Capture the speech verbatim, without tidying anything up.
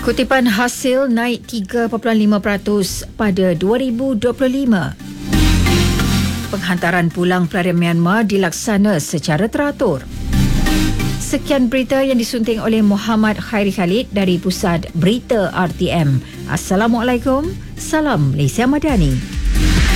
Kutipan hasil naik tiga perpuluhan lima peratus pada dua ribu dua puluh lima. Penghantaran pulang pelajar Myanmar dilaksana secara teratur. Sekian berita yang disunting oleh Muhammad Khairi Khalid dari Pusat Berita R T M. Assalamualaikum. Salam Malaysia Madani.